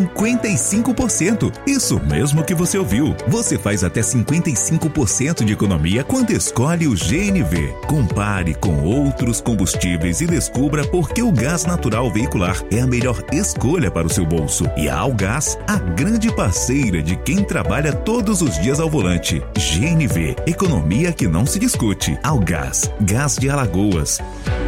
55%. Isso mesmo que você ouviu. Você faz até 55% de economia quando escolhe o GNV. Compare com outros combustíveis e descubra por que o gás natural veicular é a melhor escolha para o seu bolso. E a Algás, a grande parceira de quem trabalha todos os dias ao volante. GNV, economia que não se discute. Algás, gás de Alagoas.